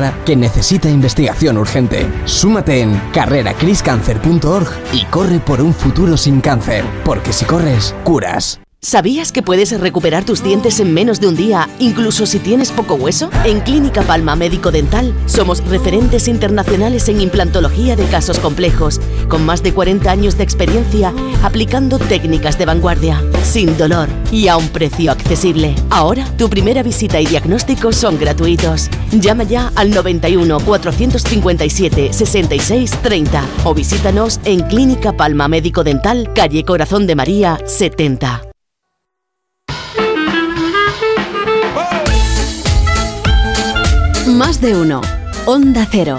tierra que necesita investigación urgente. Súmate en carreracriscancer.org y corre por un futuro sin cáncer, porque si corres, curas. ¿Sabías que puedes recuperar tus dientes en menos de un día, incluso si tienes poco hueso? En Clínica Palma Médico Dental somos referentes internacionales en implantología de casos complejos, con más de 40 años de experiencia aplicando técnicas de vanguardia, sin dolor y a un precio accesible. Ahora, tu primera visita y diagnóstico son gratuitos. Llama ya al 91 457 66 30 o visítanos en Clínica Palma Médico Dental, calle Corazón de María 70. Más de uno. Onda Cero.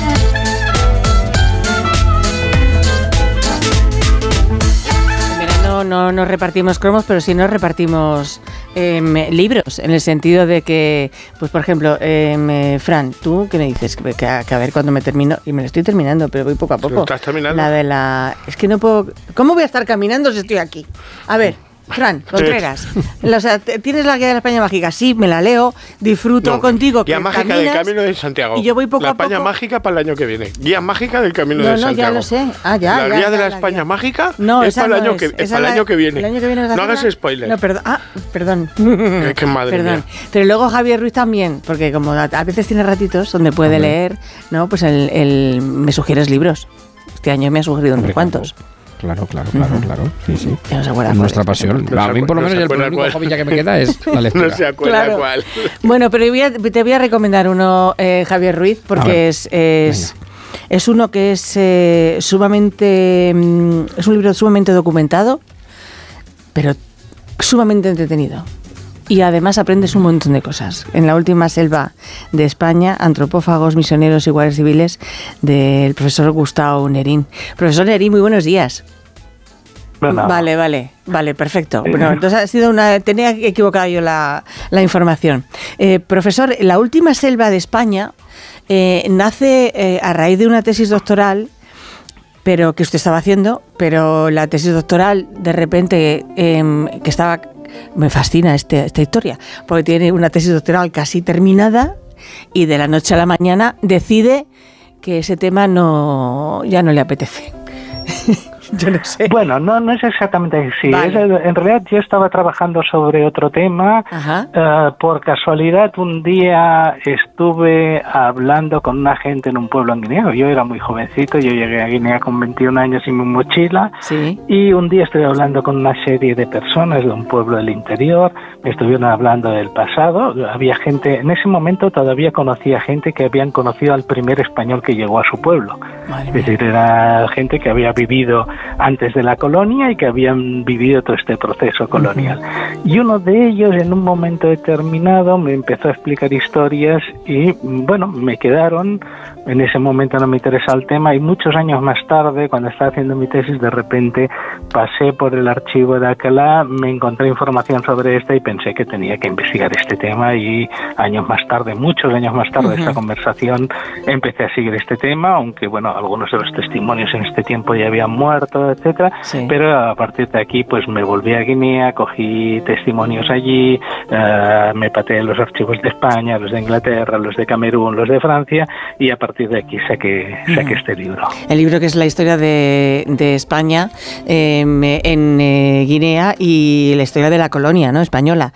No nos repartimos cromos, pero sí nos repartimos libros, en el sentido de que, pues por ejemplo, Fran, ¿tú qué me dices? Que a ver cuándo me termino, y me lo estoy terminando, pero voy poco a poco. ¿Lo estás terminando? Es que no puedo... ¿Cómo voy a estar caminando si estoy aquí? A ver... Fran Contreras, o sea, ¿tienes la guía de la España mágica? Sí, me la leo, disfruto contigo. Guía mágica del Camino de Santiago. Y yo voy poco a poco. La España mágica para el año que viene. Guía mágica del Camino de Santiago. No, ya lo sé. La guía de la España mágica es para el año que viene. El año que viene no hagas spoiler. No, perdón. Qué madre mía. Pero luego Javier Ruiz también, porque como a veces tiene ratitos donde puede leer, ¿no? Pues me sugieres libros. Este año me ha sugerido unos cuantos. Claro. Sí. Ya no se acuerda. Es nuestra pasión. A mí, por lo menos, el único hobby que me queda es la lectura. No se acuerda cuál. Bueno, pero te voy a recomendar uno, Javier Ruiz, porque es uno que es sumamente... es un libro sumamente documentado, pero sumamente entretenido. Y además aprendes un montón de cosas. En la última selva de España, antropófagos, misioneros y guardias civiles, del profesor Gustavo Nerín. Profesor Nerín, muy buenos días. Bueno. Vale, perfecto. Bueno, entonces ha sido tenía equivocado yo la información. Profesor, la última selva de España nace a raíz de una tesis doctoral, pero que usted estaba haciendo, pero la tesis doctoral de repente que estaba... Me fascina esta historia, porque tiene una tesis doctoral casi terminada y de la noche a la mañana decide que ese tema ya no le apetece. Yo no sé. Bueno, no es exactamente así. Vale. En realidad yo estaba trabajando sobre otro tema. Por casualidad un día estuve hablando con una gente en un pueblo en Guinea. Yo era muy jovencito, yo llegué a Guinea con 21 años y mi mochila. Sí. Y un día estuve hablando con una serie de personas de un pueblo del interior. Me estuvieron hablando del pasado. Había gente, en ese momento todavía conocía gente que habían conocido al primer español que llegó a su pueblo. Es decir, era gente que había vivido antes de la colonia y que habían vivido todo este proceso colonial. Y uno de ellos, en un momento determinado, me empezó a explicar historias y, bueno, me quedaron. En ese momento no me interesaba el tema y muchos años más tarde, cuando estaba haciendo mi tesis, de repente pasé por el archivo de Alcalá, me encontré información sobre esta y pensé que tenía que investigar este tema y años más tarde, muchos años más tarde de esta conversación, empecé a seguir este tema, aunque, bueno, algunos de los testimonios en este tiempo ya habían muerto, etcétera, pero a partir de aquí pues me volví a Guinea, cogí testimonios allí, me pateé los archivos de España, los de Inglaterra, los de Camerún, los de Francia, y a partir de aquí saqué este libro. El libro que es la historia de España en Guinea y la historia de la colonia, ¿no?, española.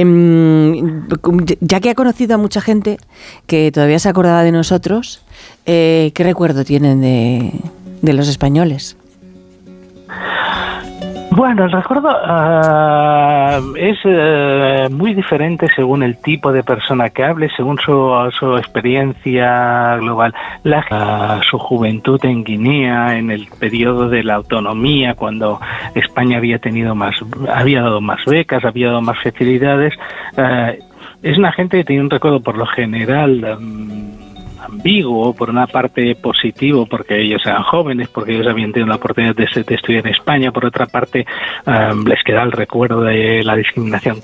Ya que ha conocido a mucha gente que todavía se acordaba de nosotros, ¿qué recuerdo tienen de los españoles? Bueno, el recuerdo es muy diferente según el tipo de persona que hable, según su experiencia global. Su juventud en Guinea, en el periodo de la autonomía, cuando España había dado más becas, había dado más facilidades, es una gente que tiene un recuerdo por lo general ambiguo, por una parte positivo porque ellos eran jóvenes, porque ellos habían tenido la oportunidad de estudiar en España, por otra parte les queda el recuerdo de la discriminación